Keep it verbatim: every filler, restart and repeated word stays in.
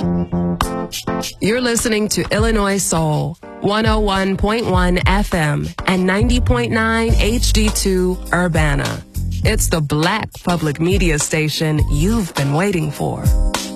You're listening to Illinois Soul, one oh one point one F M and ninety point nine H D two Urbana. It's the Black public media station you've been waiting for.